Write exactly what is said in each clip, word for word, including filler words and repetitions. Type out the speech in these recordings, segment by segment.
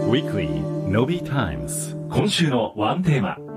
Weekly Nobby Times 今週のワンテーマ。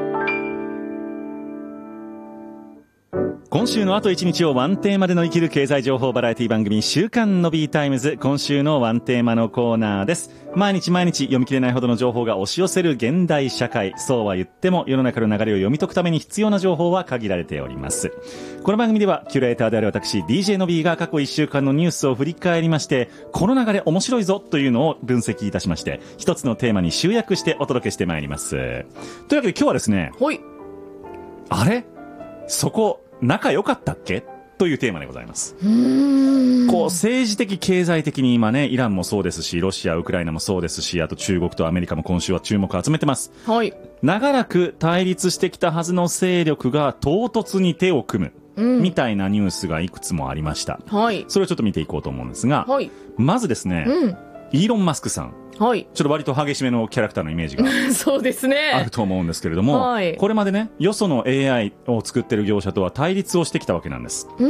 今週のあと一日をワンテーマでの生きる経済情報バラエティ番組週刊の B タイムズ、今週のワンテーマのコーナーです。毎日毎日読み切れないほどの情報が押し寄せる現代社会、そうは言っても世の中の流れを読み解くために必要な情報は限られております。この番組ではキュレーターである私 ディージェー の B が過去いっしゅうかんのニュースを振り返りまして、この流れ面白いぞというのを分析いたしまして、一つのテーマに集約してお届けしてまいります。というわけで今日はですね、 はい、 あれそこ仲良かったっけというテーマでございます。 うーんこう政治的経済的に今ね、イランもそうですし、ロシアウクライナもそうですし、あと中国とアメリカも今週は注目を集めてます。 はい、 長らく対立してきたはずの勢力が唐突に手を組む、うん、みたいなニュースがいくつもありました。 はい、 それをちょっと見ていこうと思うんですが、 はい、 まずですね、 うん、 イーロン・マスクさん、 はい、 ちょっと割と激しめのキャラクターのイメージがそうですね、 あると思うんですけれども、 はい、 これまでね、よその エーアイ を作ってる業者とは対立をしてきたわけなんです。 うん、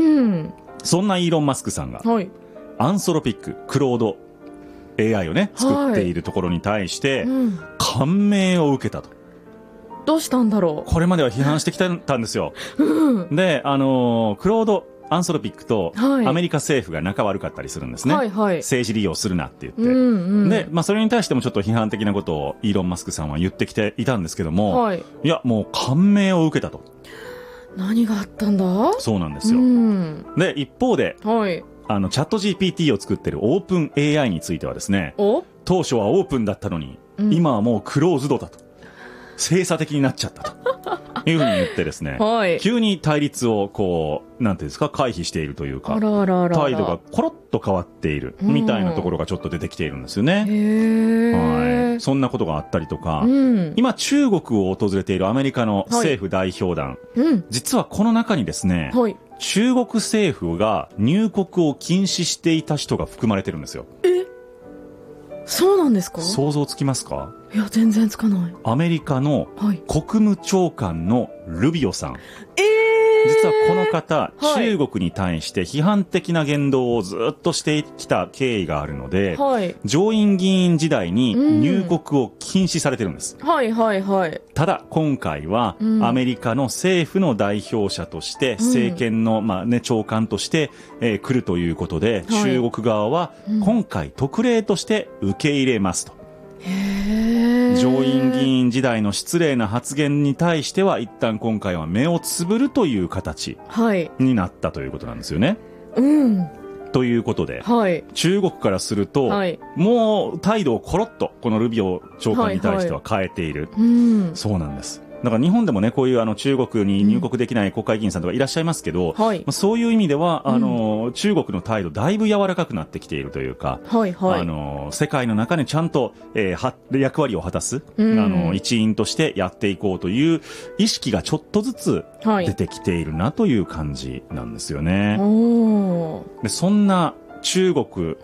そんなイーロン・マスクさんが、 はい、 アンソロピック、クロード エーアイ をね、作っているところに対して、はい、感銘を受けたと。 どうしたんだろう。 これまでは批判してきたんですよ。 うん、 で、あのー、クロードアンソロピックとはい、 アメリカ政府が仲悪かったりするんですね、 はいはい、 政治利用するなって言って、 うんうん、 で、まあ、それに対してもちょっと批判的なことをイーロン・マスクさんは言ってきていたんですけども、 はい、 いやもう感銘を受けたと。 何があったんだ。 そうなんですよ、 うん、 で一方で、 はい、 あのチャット ジーピーティー を作ってるオープン エーアイ についてはですね、 お当初はオープンだったのに、うん、今はもうクローズドだと、閉鎖的になっちゃったというふうに言ってですね、はい、急に対立をこうなんていうんですか、回避しているというか、 あらあらあら、 態度がコロッと変わっているみたいなところがちょっと出てきているんですよね、 うん、へはい、そんなことがあったりとか、 うん、 今中国を訪れているアメリカの政府代表団、はい、うん、実はこの中にですね、はい、中国政府が入国を禁止していた人が含まれてるんですよ。 え、そうなんですか。 想像つきますか。 いや全然つかない。 アメリカの国務長官のルビオさん、はい、 えー、 実はこの方、 はい、 中国に対して批判的な言動をずっとしてきた経緯があるので、はい、上院議員時代に入国を禁止されてるんです、 うん、はいはいはい。 ただ今回はアメリカの政府の代表者として、うん、政権の、まあね、長官として、えー、来るということで、はい、中国側は今回特例として受け入れますと。 へー、 上院議員時代の失礼な発言に対しては一旦今回は目をつぶるという形になったということなんですよね、 はい、うん、 ということで、 はい、 中国からすると、はい、もう態度をコロッとこのルビオ長官に対しては変えている、はいはい、うん、そうなんです。だから日本でもね、こういうあの中国に入国できない国会議員さんとかいらっしゃいますけど、うん、はい、そういう意味ではあの、うん、中国の態度だいぶ柔らかくなってきているというか、はいはい、あの世界の中でちゃんと、えー、は役割を果たす、うん、あの一員としてやっていこうという意識がちょっとずつ出てきているなという感じなんですよね、はい、でそんな中国